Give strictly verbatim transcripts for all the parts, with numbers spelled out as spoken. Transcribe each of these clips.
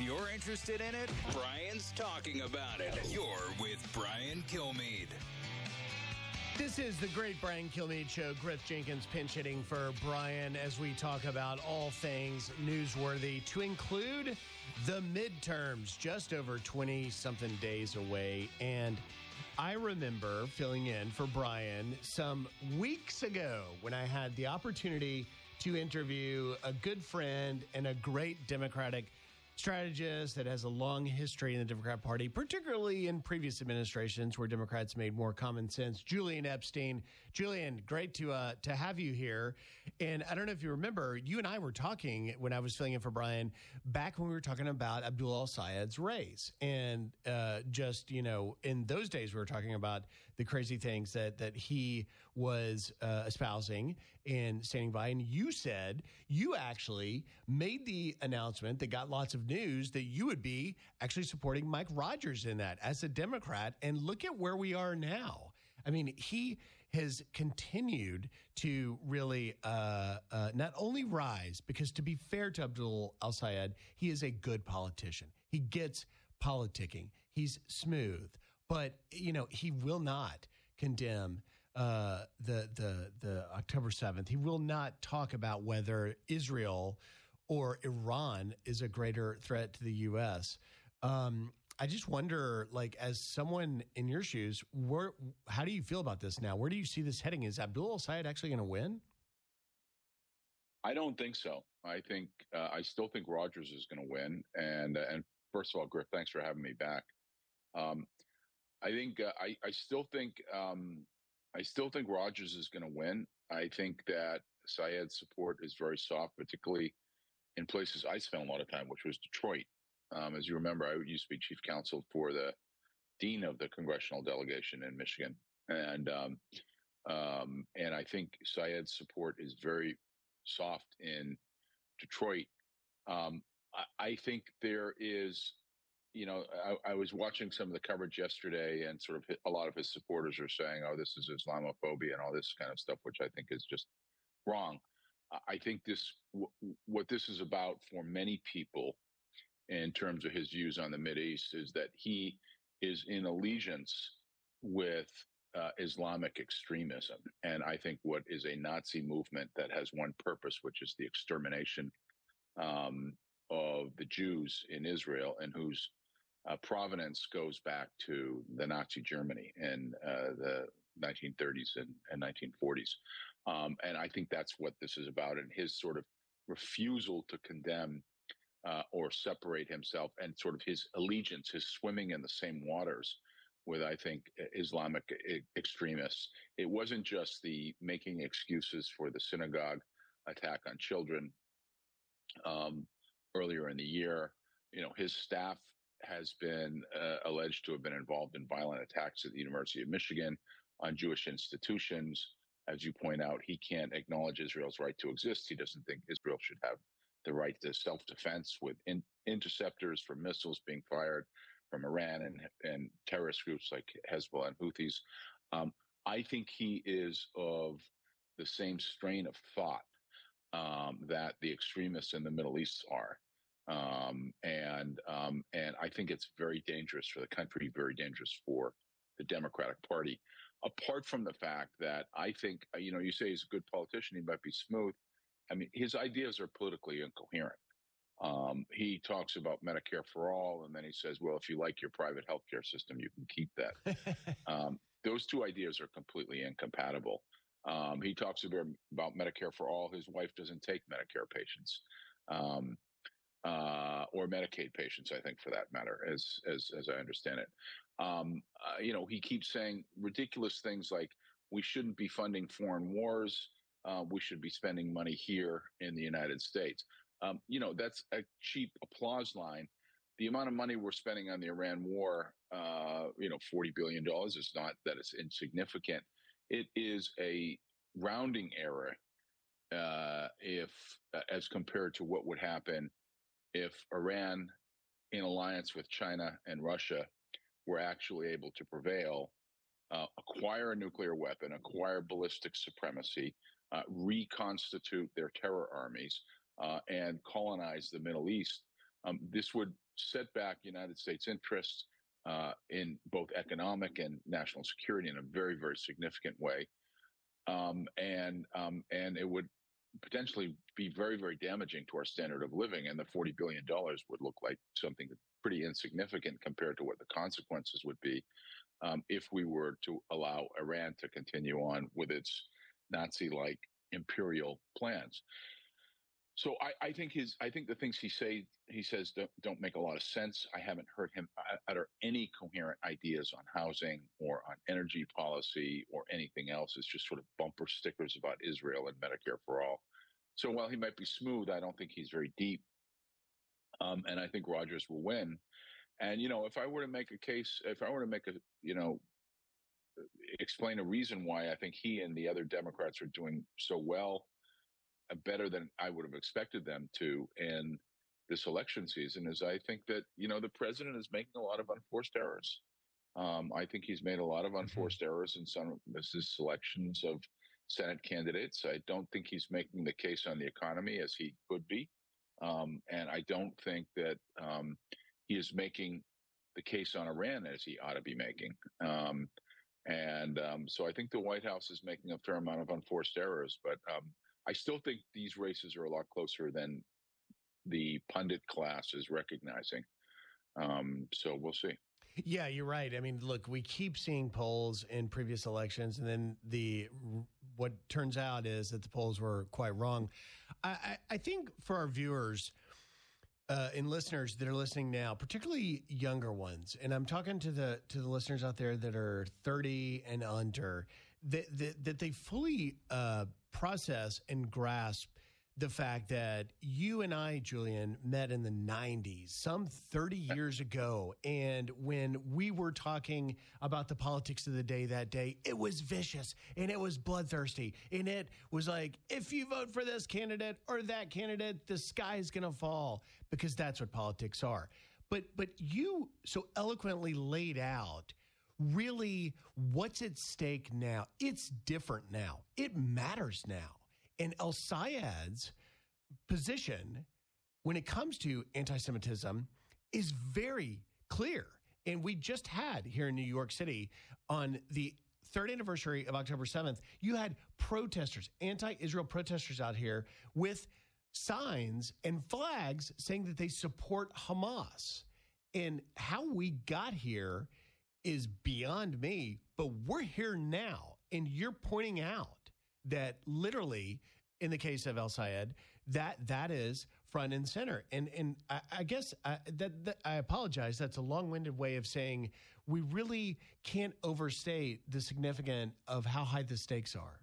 you're interested in it, Brian's talking about it. You're with Brian Kilmeade. This is the great Brian Kilmeade Show. Griff Jenkins pinch hitting for Brian as we talk about all things newsworthy, to include the midterms, just over twenty-something days away. And I remember filling in for Brian some weeks ago when I had the opportunity to interview a good friend and a great Democratic strategist that has a long history in the Democrat Party, particularly in previous administrations where Democrats made more common sense. Julian Epstein. Julian, great to uh, to have you here. And I don't know if you remember, you and I were talking when I was filling in for Brian back when we were talking about Abdul al-Sayed's race. And uh, just, you know, in those days we were talking about the crazy things that, that he was uh, espousing and standing by. And you said you actually made the announcement that got lots of news that you would be actually supporting Mike Rogers in that as a Democrat. And look at where we are now. I mean, he has continued to really uh, uh, not only rise, because to be fair to Abdul al-Sayed, he is a good politician. He gets politicking. He's smooth. But, you know, he will not condemn uh, the, the, the October seventh. He will not talk about whether Israel or Iran is a greater threat to the U S. Um, I just wonder, like, as someone in your shoes, where, how do you feel about this now? Where do you see this heading? Is Abdul al-Sayed actually going to win? I don't think so. I think uh, I still think Rogers is going to win. And uh, and first of all, Griff, thanks for having me back. Um, I think uh, I I still think um, I still think Rogers is going to win. I think that Sayed's support is very soft, particularly in places I spent a lot of time, which was Detroit. Um, as you remember, I used to be chief counsel for the dean of the congressional delegation in Michigan. And um, um, and I think Sayed's support is very soft in Detroit. Um, I, I think there is, you know, I, I was watching some of the coverage yesterday, and sort of a lot of his supporters are saying, oh, this is Islamophobia and all this kind of stuff, which I think is just wrong. I think this, w- what this is about for many people in terms of his views on the Mideast is that he is in allegiance with uh, Islamic extremism. And I think what is a Nazi movement that has one purpose, which is the extermination um, of the Jews in Israel, and whose uh, provenance goes back to the Nazi Germany in uh, the nineteen thirties and, and nineteen forties. Um, and I think that's what this is about. And his sort of refusal to condemn uh, or separate himself, and sort of his allegiance, his swimming in the same waters with, I think, Islamic extremists. It wasn't just the making excuses for the synagogue attack on children um, earlier in the year. You know, his staff has been uh, alleged to have been involved in violent attacks at the University of Michigan on Jewish institutions. As you point out, he can't acknowledge Israel's right to exist. He doesn't think Israel should have the right to self-defense, with in, interceptors for missiles being fired from Iran and, and terrorist groups like Hezbollah and Houthis. Um, I think he is of the same strain of thought um, that the extremists in the Middle East are. Um, and um, and I think it's very dangerous for the country, very dangerous for the Democratic Party. Apart from the fact that I think, you know, you say he's a good politician, he might be smooth. I mean, his ideas are politically incoherent. Um, he talks about Medicare for all, and then he says, well, if you like your private healthcare system, you can keep that. um, those two ideas are completely incompatible. Um, he talks about, about Medicare for all. His wife doesn't take Medicare patients. Um, Uh, or Medicaid patients, I think, for that matter, as as as I understand it. Um, uh, you know, he keeps saying ridiculous things like we shouldn't be funding foreign wars. Uh, we should be spending money here in the United States. Um, you know, that's a cheap applause line. The amount of money we're spending on the Iran war, uh, you know, forty billion dollars, is not that it's insignificant. It is a rounding error uh, if, uh, as compared to what would happen if Iran, in alliance with China and Russia, were actually able to prevail, uh, acquire a nuclear weapon, acquire ballistic supremacy, uh, reconstitute their terror armies, uh, and colonize the Middle East. Um, this would set back United States interests uh, in both economic and national security in a very, very significant way. Um, and um, and it would potentially be very, very damaging to our standard of living. And the forty billion dollars would look like something pretty insignificant compared to what the consequences would be um, if we were to allow Iran to continue on with its Nazi-like imperial plans. So I, I think his, I think the things he say he says don't, don't make a lot of sense. I haven't heard him utter any coherent ideas on housing or on energy policy or anything else. It's just sort of bumper stickers about Israel and Medicare for all. So while he might be smooth, I don't think he's very deep. Um, and I think Rogers will win. And you know, if I were to make a case, if I were to make a, you know, explain a reason why I think he and the other Democrats are doing so well, better than I would have expected them to in this election season, is I think that, you know, the president is making a lot of unforced errors. Um, I think he's made a lot of unforced mm-hmm. errors in some of his selections of Senate candidates. I don't think he's making the case on the economy as he could be. Um, and I don't think that um, he is making the case on Iran as he ought to be making. Um, and um, so I think the White House is making a fair amount of unforced errors, but um, I still think these races are a lot closer than the pundit class is recognizing. Um, so we'll see. Yeah, you're right. I mean, look, we keep seeing polls in previous elections, and then the what turns out is that the polls were quite wrong. I, I, I think for our viewers uh, and listeners that are listening now, particularly younger ones, and I'm talking to the to the listeners out there that are thirty and under, that that, that they fully uh, process and grasp the fact that you and I, Julian, met in the nineties, some thirty years ago. And when we were talking about the politics of the day that day, it was vicious and it was bloodthirsty. And it was like, if you vote for this candidate or that candidate, the sky is going to fall, because that's what politics are. But but you so eloquently laid out really what's at stake now. It's different now. It matters now. And El-Sayed's position when it comes to anti-Semitism is very clear. And we just had here in New York City on the third anniversary of October seventh, you had protesters, anti-Israel protesters out here with signs and flags saying that they support Hamas. And how we got here is beyond me, but we're here now. And you're pointing out that literally, in the case of El-Sayed, that that is front and center. And and I, I guess I, that, that I apologize. That's a long-winded way of saying we really can't overstate the significance of how high the stakes are.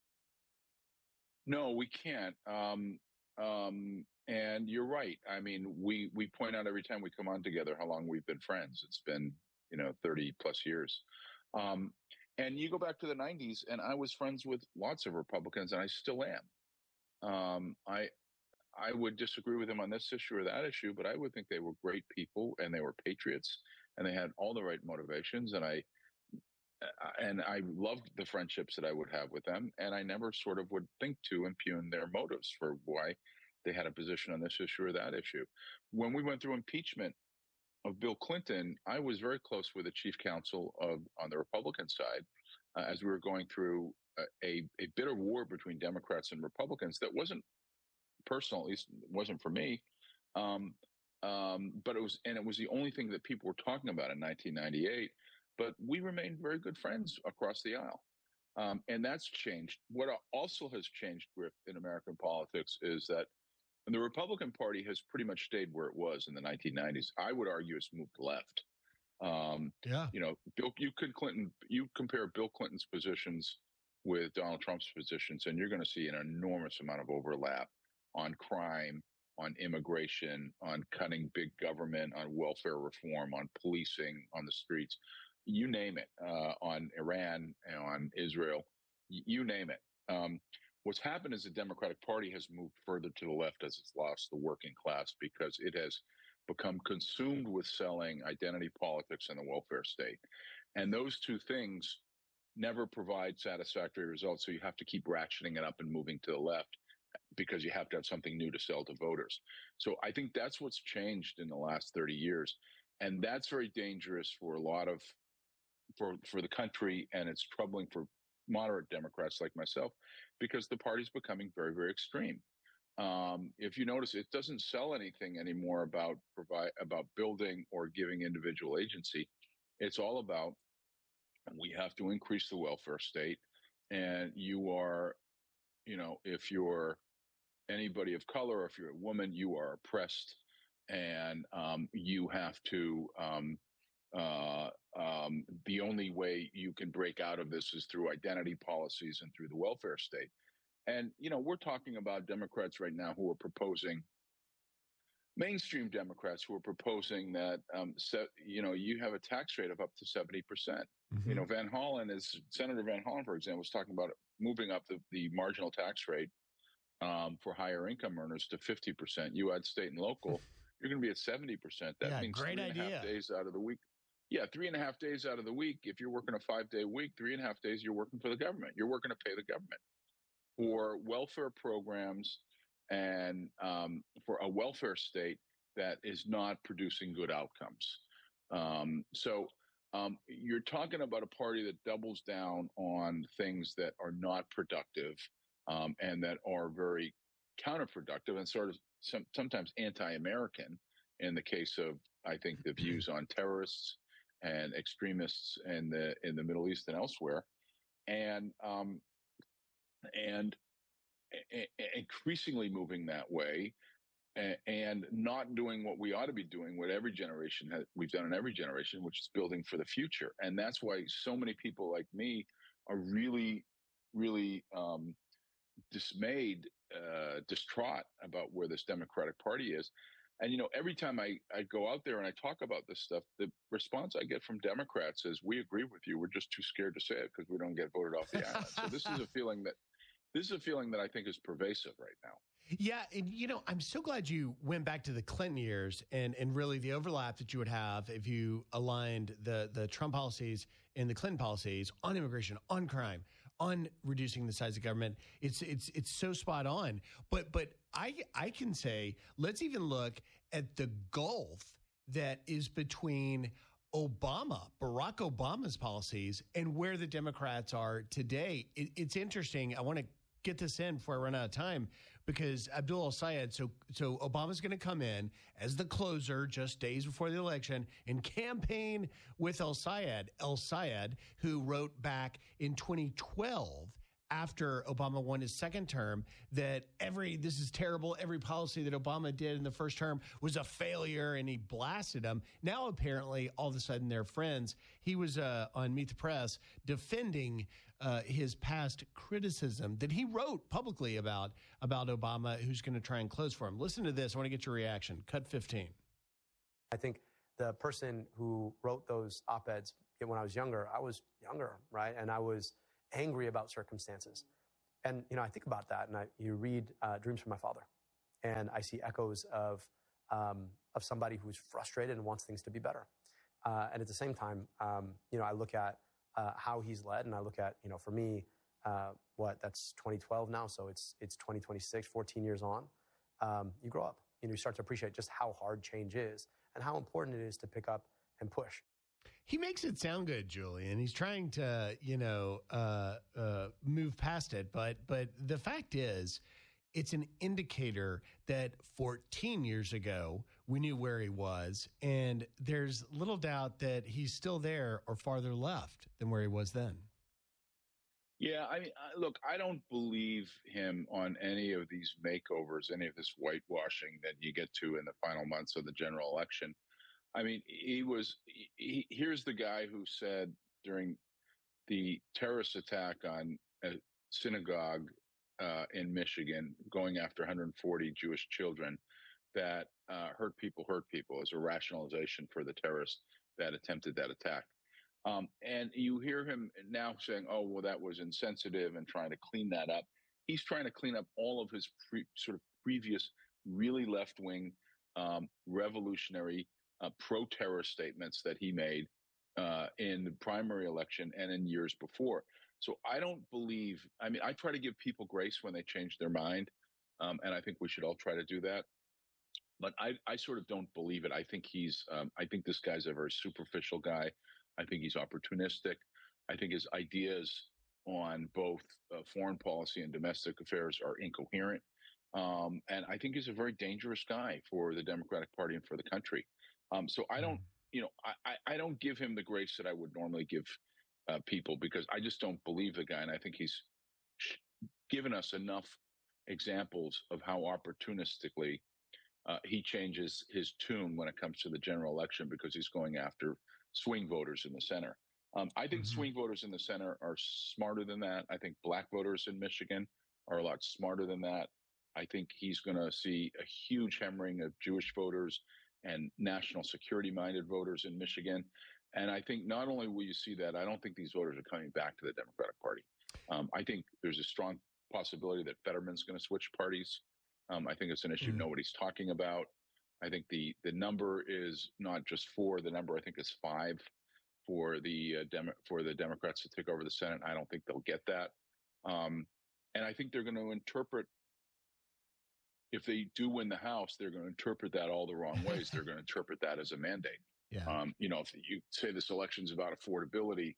No, we can't. Um, um, and you're right. I mean, we we point out every time we come on together how long we've been friends. It's been, you know, thirty plus years. Um, And you go back to the nineties, and I was friends with lots of Republicans, and I still am. Um, I I would disagree with them on this issue or that issue, but I would think they were great people, and they were patriots, and they had all the right motivations. And I and I loved the friendships that I would have with them, and I never sort of would think to impugn their motives for why they had a position on this issue or that issue. When we went through impeachment of Bill Clinton, I was very close with the chief counsel of on the Republican side uh, as we were going through a, a, a bitter war between Democrats and Republicans that wasn't personal, at least it wasn't for me. Um, um, but it was, and it was the only thing that people were talking about in nineteen ninety-eight. But we remained very good friends across the aisle. Um, and that's changed. What also has changed, Griff, in American politics is that and the Republican Party has pretty much stayed where it was in the nineteen nineties. I would argue it's moved left. Um, yeah. You know, Bill, you could Clinton, you compare Bill Clinton's positions with Donald Trump's positions, and you're going to see an enormous amount of overlap on crime, on immigration, on cutting big government, on welfare reform, on policing, on the streets, you name it, uh, on Iran, on Israel, you name it. Um, What's happened is the Democratic Party has moved further to the left as it's lost the working class because it has become consumed with selling identity politics and the welfare state. And those two things never provide satisfactory results. So you have to keep ratcheting it up and moving to the left. because you have to have something new to sell to voters. So I think that's what's changed in the last thirty years. And that's very dangerous for a lot of, for, for the country. And it's troubling for moderate Democrats like myself, because the party's becoming very, very extreme. Um, if you notice, it doesn't sell anything anymore about provide about building or giving individual agency. It's all about, we have to increase the welfare state, and you are, you know, if you're anybody of color, or if you're a woman, you are oppressed, and um, you have to. Um, uh, um, the only way you can break out of this is through identity policies and through the welfare state. And, you know, we're talking about Democrats right now who are proposing, mainstream Democrats who are proposing that, um, so, you know, you have a tax rate of up to seventy percent. Mm-hmm. You know, Van Hollen is, Senator Van Hollen, for example, was talking about moving up the, the marginal tax rate um, for higher income earners to fifty percent. You add state and local, you're going to be at seventy percent. That yeah, means great three and idea. a half days out of the week. Yeah, three and a half days out of the week. If you're working a five day week, three and a half days, you're working for the government. You're working to pay the government. For welfare programs and um, for a welfare state that is not producing good outcomes. Um, so um, you're talking about a party that doubles down on things that are not productive um, and that are very counterproductive and sort of some, sometimes anti-American in the case of, I think, the views on terrorists and extremists in the in the Middle East and elsewhere. And um, and increasingly moving that way, and not doing what we ought to be doing, what every generation has, we've done in every generation, which is building for the future. And that's why so many people like me are really, really um, dismayed, uh, distraught about where this Democratic Party is. And, you know, every time I, I go out there and I talk about this stuff, the response I get from Democrats is, we agree with you. We're just too scared to say it because we don't get voted off the island. So this is a feeling that This is a feeling that I think is pervasive right now. Yeah. And, you know, I'm so glad you went back to the Clinton years and, and really the overlap that you would have if you aligned the, the Trump policies and the Clinton policies on immigration, on crime, on reducing the size of government. It's it's it's so spot on. But but I I can say, let's even look at the gulf that is between Obama, Barack Obama's policies and where the Democrats are today. It, it's interesting. I want to get this in before I run out of time, because Abdul El-Sayed, so so Obama's going to come in as the closer just days before the election and campaign with El-Sayed, El-Sayed, who wrote back in twenty twelve after Obama won his second term that every, this is terrible, every policy that Obama did in the first term was a failure, and he blasted them. Now, apparently, all of a sudden, they're friends. He was uh, on Meet the Press defending uh, his past criticism that he wrote publicly about, about Obama, who's going to try and close for him. Listen to this. I want to get your reaction. Cut fifteen. I think the person who wrote those op-eds when I was younger, I was younger, right? And I was angry about circumstances. And, you know, I think about that, and I, you read uh, Dreams from My Father, and I see echoes of um, of somebody who's frustrated and wants things to be better. Uh, and at the same time, um, you know, I look at uh, how he's led, and I look at, you know, for me, uh, what, that's twenty twelve now, so it's it's twenty twenty-six, fourteen years on. Um, you grow up. You know, you start to appreciate just how hard change is and how important it is to pick up and push. He makes it sound good, Julian. He's trying to, you know, uh, uh, move past it. But but the fact is, it's an indicator that fourteen years ago, we knew where he was. And there's little doubt that he's still there or farther left than where he was then. Yeah, I mean, look, I don't believe him on any of these makeovers, any of this whitewashing that you get to in the final months of the general election. I mean, he was, he, here's the guy who said during the terrorist attack on a synagogue uh, in Michigan, going after one hundred forty Jewish children, that uh, hurt people, hurt people as a rationalization for the terrorists that attempted that attack. Um, and you hear him now saying, oh, well, that was insensitive and trying to clean that up. He's trying to clean up all of his pre- sort of previous really left-wing um, revolutionary Uh, pro-terror statements that he made uh, in the primary election and in years before. So I don't believe, I mean, I try to give people grace when they change their mind. Um, and I think we should all try to do that. But I, I sort of don't believe it. I think he's, um, I think this guy's a very superficial guy. I think he's opportunistic. I think his ideas on both uh, foreign policy and domestic affairs are incoherent. Um, and I think he's a very dangerous guy for the Democratic Party and for the country. Um, so I don't, you know, I, I don't give him the grace that I would normally give uh, people because I just don't believe the guy. And I think he's given us enough examples of how opportunistically uh, he changes his tune when it comes to the general election because he's going after swing voters in the center. Um, I think mm-hmm. swing voters in the center are smarter than that. I think black voters in Michigan are a lot smarter than that. I think he's going to see a huge hammering of Jewish voters and national security minded voters in Michigan. And I think not only will you see that, I don't think these voters are coming back to the Democratic Party. Um, I think there's a strong possibility that Fetterman's going to switch parties. Um, I think it's an issue mm-hmm. nobody's talking about. I think the, the number is not just four. The number I think is five for the uh, Demo- for the Democrats to take over the Senate. I don't think they'll get that. Um, and I think they're going to interpret, if they do win the House, they're going to interpret that all the wrong ways. They're going to interpret that as a mandate. Yeah. Um, you know, if you say this election's about affordability,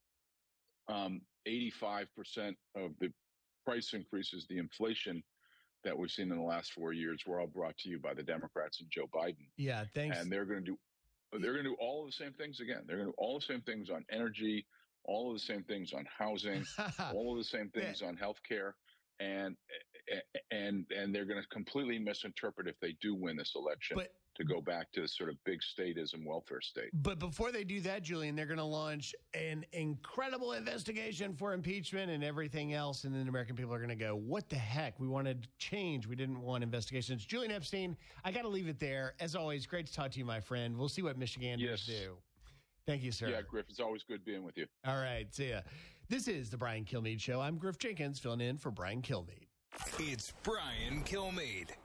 um, eighty-five percent of the price increases, the inflation that we've seen in the last four years, were all brought to you by the Democrats and Joe Biden. Yeah, thanks. And they're going to do, they're going to do all of the same things again. They're going to do all the same things on energy, all of the same things on housing, all of the same things on healthcare. And and and they're going to completely misinterpret if they do win this election but, to go back to this sort of big statism welfare state. But before they do that, Julian, they're going to launch an incredible investigation for impeachment and everything else. And then the American people are going to go, what the heck? We wanted change. We didn't want investigations. Julian Epstein, I got to leave it there. As always, great to talk to you, my friend. We'll see what Michiganders yes. do. Thank you, sir. Yeah, Griff, it's always good being with you. All right, see ya. This is the Brian Kilmeade Show. I'm Griff Jenkins, filling in for Brian Kilmeade. It's Brian Kilmeade.